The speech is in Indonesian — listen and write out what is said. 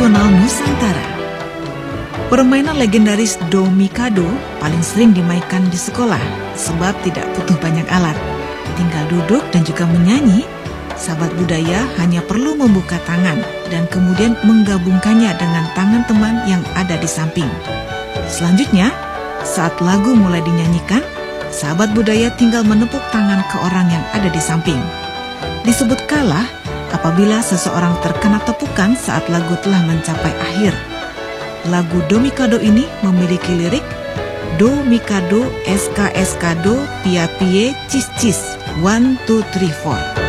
tradisional Nusantara. Permainan legendaris Do Mikado paling sering dimainkan di sekolah sebab tidak butuh banyak alat. Tinggal duduk dan juga menyanyi. Sahabat budaya hanya perlu membuka tangan dan kemudian menggabungkannya dengan tangan teman yang ada di samping. Selanjutnya, saat lagu mulai dinyanyikan, sahabat budaya tinggal menepuk tangan ke orang yang ada di samping. Disebut kalah apabila seseorang terkena tepukan saat lagu telah mencapai akhir. Lagu Do Mikado ini memiliki lirik Do Mikado SK SK Do Pia Pie Cis Cis 1 2 3 4.